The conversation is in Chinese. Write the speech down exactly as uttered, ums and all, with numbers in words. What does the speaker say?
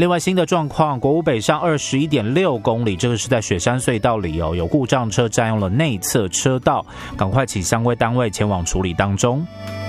另外新的状况，国五北上二十一点六公里，这个是在雪山隧道里哦，有故障车占用了内侧车道，赶快请相关单位前往处理当中。